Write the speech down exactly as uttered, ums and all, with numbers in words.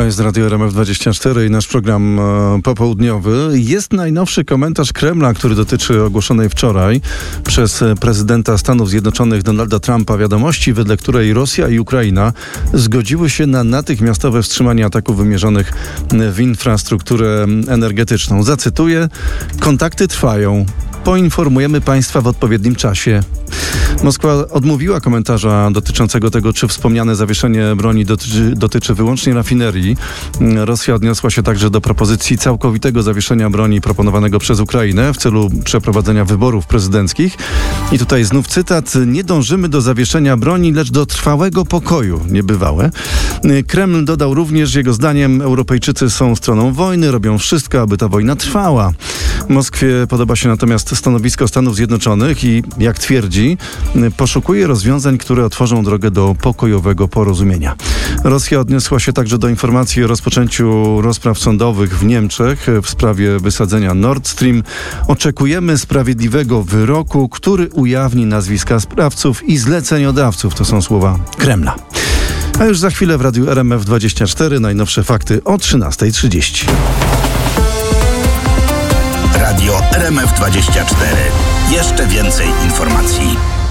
jest Radio R M F dwadzieścia cztery i nasz program e, popołudniowy. Jest najnowszy komentarz Kremla, który dotyczy ogłoszonej wczoraj przez prezydenta Stanów Zjednoczonych Donalda Trumpa wiadomości, wedle której Rosja i Ukraina zgodziły się na natychmiastowe wstrzymanie ataków wymierzonych w infrastrukturę energetyczną. Zacytuję: kontakty trwają. Poinformujemy państwa w odpowiednim czasie. Moskwa odmówiła komentarza dotyczącego tego, czy wspomniane zawieszenie broni dotyczy, dotyczy wyłącznie rafinerii. Rosja odniosła się także do propozycji całkowitego zawieszenia broni proponowanego przez Ukrainę w celu przeprowadzenia wyborów prezydenckich. I tutaj znów cytat: nie dążymy do zawieszenia broni, lecz do trwałego pokoju. Niebywałe. Kreml dodał również, że jego zdaniem Europejczycy są stroną wojny, robią wszystko, aby ta wojna trwała. Moskwie podoba się natomiast stanowisko Stanów Zjednoczonych i, jak twierdzi, poszukuje rozwiązań, które otworzą drogę do pokojowego porozumienia. Rosja odniosła się także do informacji o rozpoczęciu rozpraw sądowych w Niemczech w sprawie wysadzenia Nord Stream. Oczekujemy sprawiedliwego wyroku, który ujawni nazwiska sprawców i zleceniodawców. To są słowa Kremla. A już za chwilę w Radiu R M F dwadzieścia cztery najnowsze fakty o trzynasta trzydzieści. Radio R M F dwadzieścia cztery. Jeszcze więcej informacji.